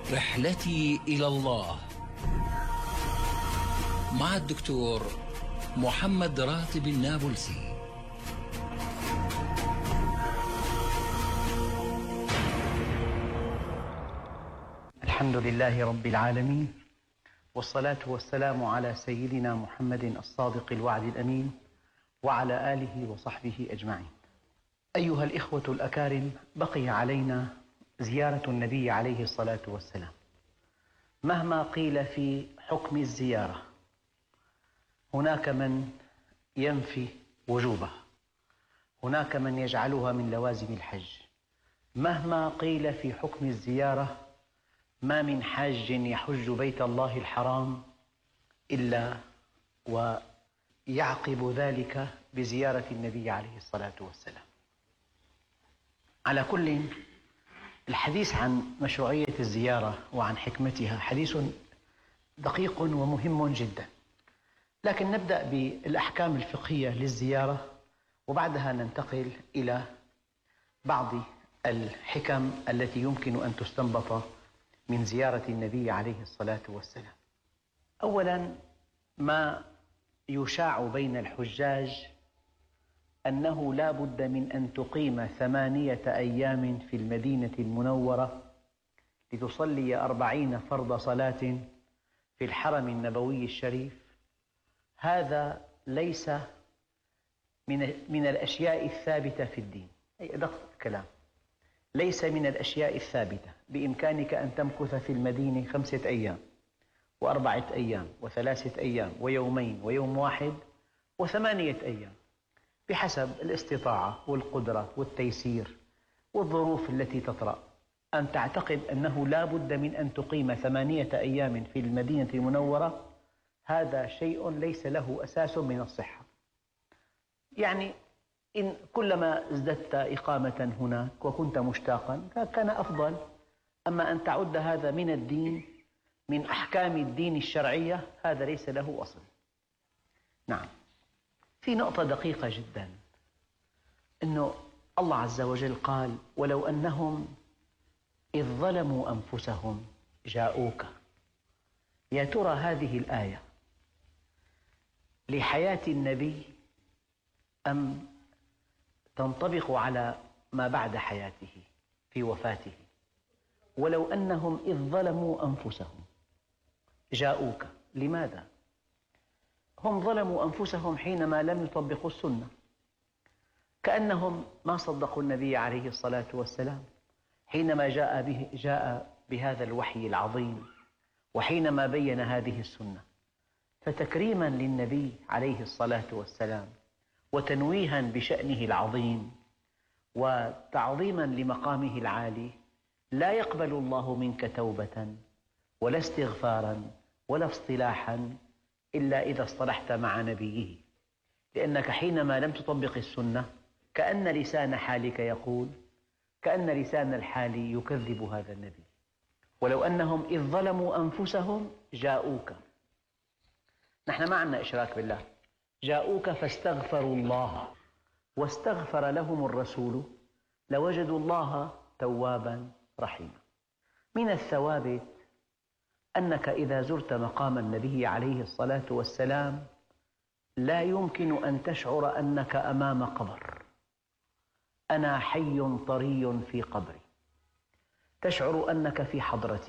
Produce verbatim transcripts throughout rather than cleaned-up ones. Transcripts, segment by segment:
رحلتي إلى الله مع الدكتور محمد راتب النابلسي. الحمد لله رب العالمين، والصلاة والسلام على سيدنا محمد الصادق الوعد الأمين وعلى آله وصحبه أجمعين. أيها الإخوة الأكارم، بقي علينا زيارة النبي عليه الصلاة والسلام. مهما قيل في حكم الزيارة، هناك من ينفي وجوبها، هناك من يجعلها من لوازم الحج. مهما قيل في حكم الزيارة، ما من حاج يحج بيت الله الحرام إلا ويعقب ذلك بزيارة النبي عليه الصلاة والسلام. على كل، الحديث عن مشروعية الزيارة وعن حكمتها حديث دقيق ومهم جدا، لكن نبدأ بالأحكام الفقهية للزيارة وبعدها ننتقل إلى بعض الحكم التي يمكن أن تستنبط من زيارة النبي عليه الصلاة والسلام. أولا، ما يشاع بين الحجاج أنه لا بد من أن تقيم ثمانية أيام في المدينة المنورة لتصلي أربعين فرض صلاة في الحرم النبوي الشريف. هذا ليس من من الأشياء الثابتة في الدين، أي أدق الكلام، ليس من الأشياء الثابتة. بإمكانك أن تمكث في المدينة خمسة أيام وأربعة أيام وثلاثة أيام ويومين ويوم واحد وثمانية أيام، بحسب الاستطاعة والقدرة والتيسير والظروف التي تطرأ. أن تعتقد أنه لا بد من أن تقيم ثمانية أيام في المدينة المنورة، هذا شيء ليس له أساس من الصحة. يعني إن كلما ازددت إقامة هناك وكنت مشتاقا كان أفضل، أما أن تعد هذا من الدين، من أحكام الدين الشرعية، هذا ليس له أصل. نعم، في نقطة دقيقة جدا، أنه الله عز وجل قال: ولو أنهم إذ ظلموا أنفسهم جاءوك. يا ترى هذه الآية لحياة النبي أم تنطبق على ما بعد حياته في وفاته؟ ولو أنهم إذ ظلموا أنفسهم جاءوك، لماذا؟ هم ظلموا أنفسهم حينما لم يطبقوا السنة، كأنهم ما صدقوا النبي عليه الصلاة والسلام حينما جاء به جاء بهذا الوحي العظيم، وحينما بين هذه السنة. فتكريما للنبي عليه الصلاة والسلام، وتنويها بشأنه العظيم، وتعظيما لمقامه العالي، لا يقبل الله منك توبة ولا استغفارا ولا اصطلاحا إلا إذا اصطلحت مع نبيه، لأنك حينما لم تطبق السنة كأن لسان حالك يقول، كأن لسان الحال يكذب هذا النبي. ولو أنهم إذ ظلموا أنفسهم جاءوك، نحن ما عندنا إشراك بالله، جاءوك فاستغفروا الله واستغفر لهم الرسول لوجدوا الله توابا رحيما. من الثوابت أنك إذا زرت مقام النبي عليه الصلاة والسلام لا يمكن أن تشعر أنك أمام قبر. أنا حي طري في قبري، تشعر أنك في حضرته،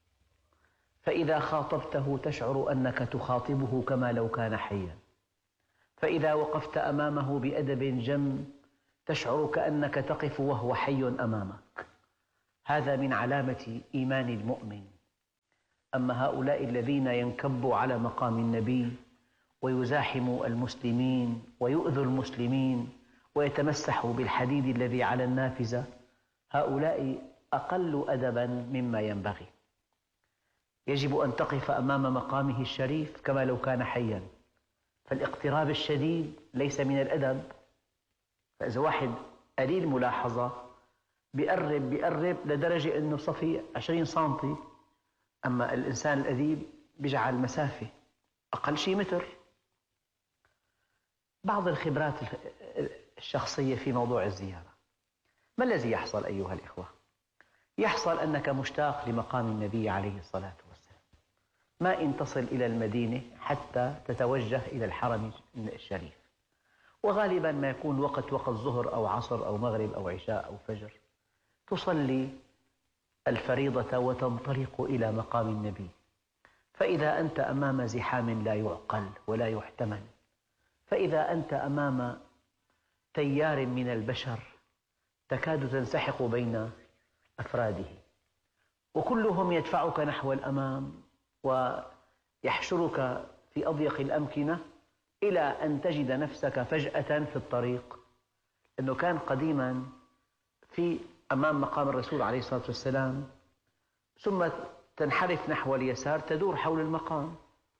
فإذا خاطبته تشعر أنك تخاطبه كما لو كان حيا، فإذا وقفت أمامه بأدب جم تشعر كأنك تقف وهو حي أمامك. هذا من علامة إيمان المؤمن. أما هؤلاء الذين ينكبوا على مقام النبي ويزاحموا المسلمين ويؤذوا المسلمين ويتمسحوا بالحديد الذي على النافذة، هؤلاء أقل أدبا مما ينبغي. يجب أن تقف أمام مقامه الشريف كما لو كان حيا، فالاقتراب الشديد ليس من الأدب. فإذا واحد قليل ملاحظة بيقرب بيقرب لدرجة أنه صفي عشرين سنتي، أما الإنسان الأديب بيجعل مسافة أقل شيء متر. بعض الخبرات الشخصية في موضوع الزيارة. ما الذي يحصل أيها الإخوة؟ يحصل أنك مشتاق لمقام النبي عليه الصلاة والسلام، ما إن تصل إلى المدينة حتى تتوجه إلى الحرم الشريف، وغالبا ما يكون وقت وقت ظهر أو عصر أو مغرب أو عشاء أو فجر، تصلي الفريضة وتنطلق إلى مقام النبي. فإذا أنت أمام زحام لا يعقل ولا يحتمل، فإذا أنت أمام تيار من البشر تكاد تنسحق بين أفراده، وكلهم يدفعك نحو الأمام ويحشرك في أضيق الأمكنة إلى أن تجد نفسك فجأة في الطريق. أنه كان قديما في أمام مقام الرسول عليه الصلاة والسلام، ثم تنحرف نحو اليسار تدور حول المقام،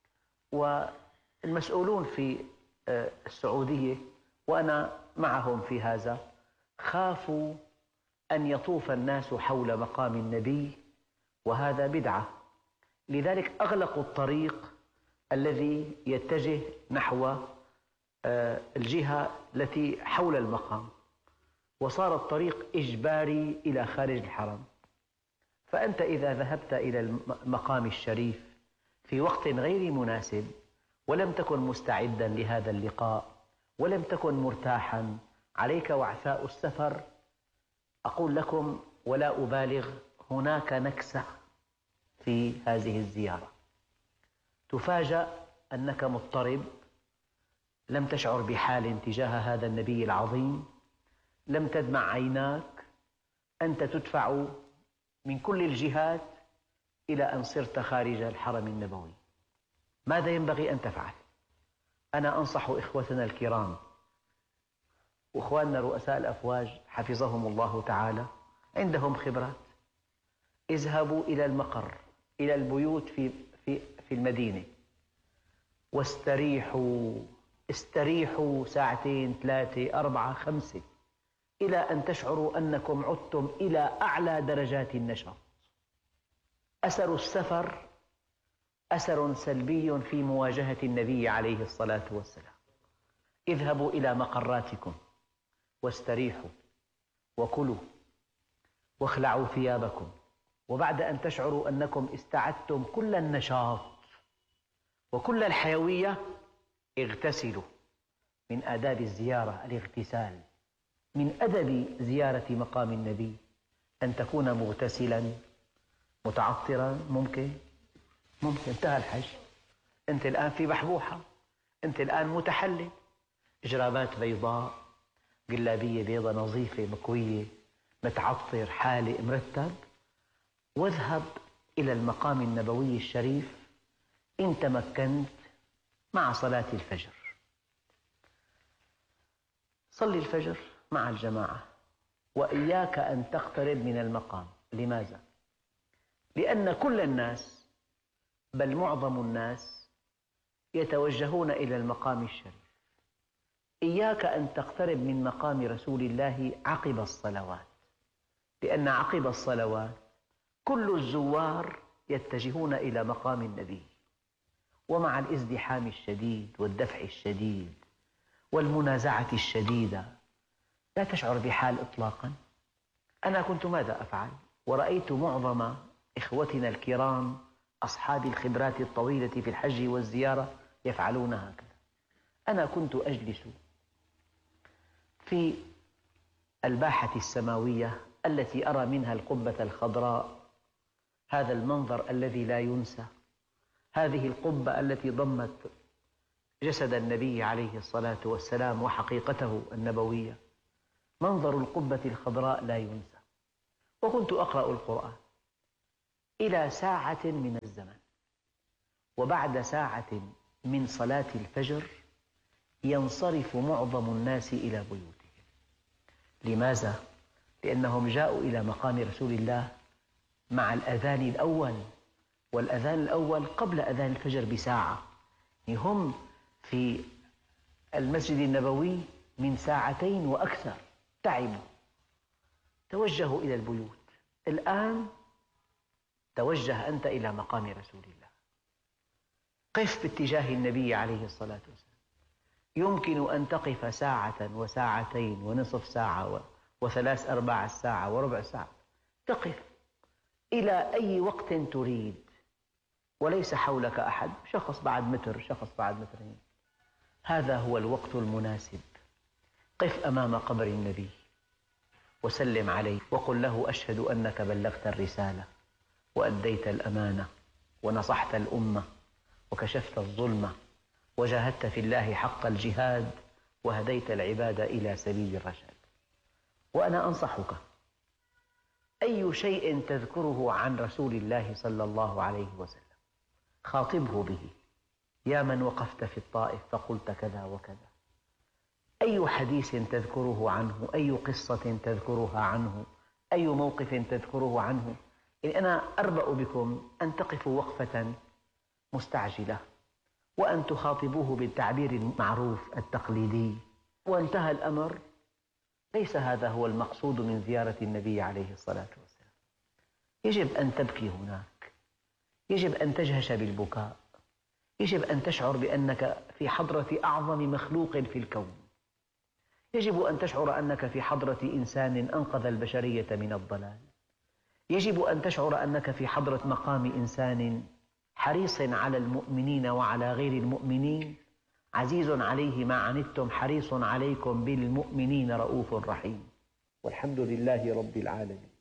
والمسؤولون في السعودية وأنا معهم في هذا خافوا أن يطوف الناس حول مقام النبي، وهذا بدعة، لذلك أغلقوا الطريق الذي يتجه نحو الجهة التي حول المقام، وصار الطريق إجباري إلى خارج الحرم. فأنت إذا ذهبت إلى المقام الشريف في وقت غير مناسب ولم تكن مستعدا لهذا اللقاء ولم تكن مرتاحا، عليك وعثاء السفر. أقول لكم ولا أبالغ، هناك نكسة في هذه الزيارة، تفاجأ أنك مضطرب، لم تشعر بحال تجاه هذا النبي العظيم، لم تدمع عيناك، أنت تدفع من كل الجهات إلى أن صرت خارج الحرم النبوي. ماذا ينبغي أن تفعل؟ أنا أنصح إخوتنا الكرام وإخواننا رؤساء الأفواج حفظهم الله تعالى، عندهم خبرات، اذهبوا إلى المقر، إلى البيوت في, في, في المدينة، واستريحوا استريحوا ساعتين ثلاثة أربعة خمسة إلى أن تشعروا أنكم عدتم إلى أعلى درجات النشاط. أثر السفر أثر سلبي في مواجهة النبي عليه الصلاة والسلام. اذهبوا إلى مقراتكم واستريحوا وكلوا واخلعوا ثيابكم، وبعد أن تشعروا أنكم استعدتم كل النشاط وكل الحيوية اغتسلوا. من آداب الزيارة الاغتسال، من أدب زيارة مقام النبي أن تكون مغتسلا متعطرا، ممكن ممكن انتهى الحج، أنت الآن في بحبوحة، أنت الآن متحلل، جرابات بيضاء، جلابية بيضاء نظيفة مكوية، متعطر حالق مرتب، واذهب إلى المقام النبوي الشريف إن تمكنت مع صلاة الفجر. صلي الفجر مع الجماعة، وإياك أن تقترب من المقام. لماذا؟ لأن كل الناس بل معظم الناس يتوجهون إلى المقام الشريف. إياك أن تقترب من مقام رسول الله عقب الصلوات، لأن عقب الصلوات كل الزوار يتجهون إلى مقام النبي، ومع الازدحام الشديد والدفع الشديد والمنازعة الشديدة لا تشعر بحال إطلاقا. أنا كنت ماذا أفعل؟ ورأيت معظم إخوتنا الكرام أصحاب الخبرات الطويلة في الحج والزيارة يفعلون هكذا. أنا كنت أجلس في الباحة السماوية التي أرى منها القبة الخضراء، هذا المنظر الذي لا ينسى، هذه القبة التي ضمت جسد النبي عليه الصلاة والسلام وحقيقته النبوية، منظر القبة الخضراء لا ينسى. وكنت أقرأ القرآن إلى ساعة من الزمن، وبعد ساعة من صلاة الفجر ينصرف معظم الناس إلى بيوتهم. لماذا؟ لأنهم جاءوا إلى مقام رسول الله مع الأذان الأول، والأذان الأول قبل أذان الفجر بساعة، هم في المسجد النبوي من ساعتين وأكثر، تعبوا، توجهوا إلى البيوت. الآن توجه أنت إلى مقام رسول الله، قف باتجاه النبي عليه الصلاة والسلام. يمكن أن تقف ساعة وساعتين ونصف ساعة وثلاث أرباع الساعة وربع ساعة، تقف إلى أي وقت تريد، وليس حولك أحد، شخص بعد متر، شخص بعد مترين. هذا هو الوقت المناسب. قف أمام قبر النبي وسلم عليه وقل له: أشهد أنك بلغت الرسالة وأديت الأمانة ونصحت الأمة وكشفت الظلمة وجاهدت في الله حق الجهاد وهديت العباد إلى سبيل الرشاد. وأنا أنصحك، أي شيء تذكره عن رسول الله صلى الله عليه وسلم خاطبه به. يا من وقفت في الطائف فقلت كذا وكذا. أي حديث تذكره عنه، أي قصة تذكرها عنه، أي موقف تذكره عنه. يعني أنا أربأ بكم أن تقفوا وقفة مستعجلة وأن تخاطبوه بالتعبير المعروف التقليدي وانتهى الأمر. ليس هذا هو المقصود من زيارة النبي عليه الصلاة والسلام. يجب أن تبكي هناك، يجب أن تجهش بالبكاء، يجب أن تشعر بأنك في حضرة أعظم مخلوق في الكون، يجب أن تشعر أنك في حضرة إنسان أنقذ البشرية من الضلال، يجب أن تشعر أنك في حضرة مقام إنسان حريص على المؤمنين وعلى غير المؤمنين، عزيز عليه ما عنتم حريص عليكم بالمؤمنين رؤوف رحيم. والحمد لله رب العالمين.